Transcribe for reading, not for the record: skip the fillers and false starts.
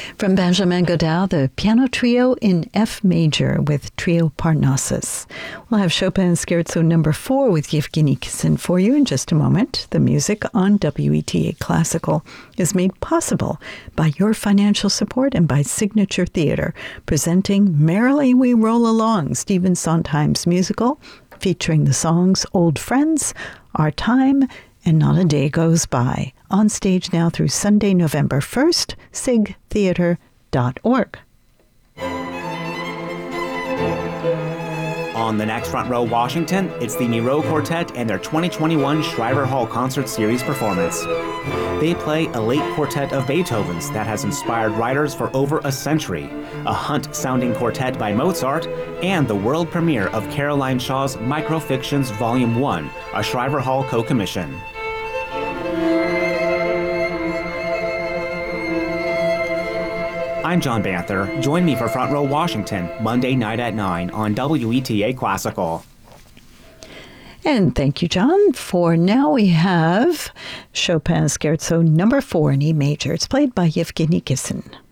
From Benjamin Godin, the piano trio in F major with Trio Parnassus. We'll have Chopin Scherzo No. 4 with Yevgeny Kissin for you in just a moment. The music on WETA Classical is made possible by your financial support and by Signature Theater, presenting Merrily We Roll Along, Stephen Sondheim's musical, featuring the songs Old Friends, Our Time, and Not a Day Goes By. On stage now through Sunday, November 1st, sigtheater.org. On the next Front Row Washington, it's the Miro Quartet and their 2021 Shriver Hall Concert Series performance. They play a late quartet of Beethoven's that has inspired writers for over a century, a Hunt-sounding quartet by Mozart, and the world premiere of Caroline Shaw's Microfictions Volume 1, a Shriver Hall co-commission. I'm John Banther. Join me for Front Row Washington, Monday night at 9 on WETA Classical. And thank you, John. For now, we have Chopin Scherzo No. 4 in E major. It's played by Yevgeny Kissin.